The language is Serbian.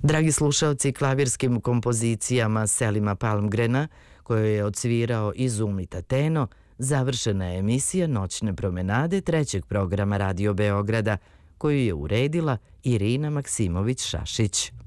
Dragi slušaoci, klavirskim kompozicijama Selima Palmgrena, koju je odsvirao Izumi Tateno, završena je emisija Noćne promenade trećeg programa Radio Beograda, koju je uredila Irina Maksimović-Šašić.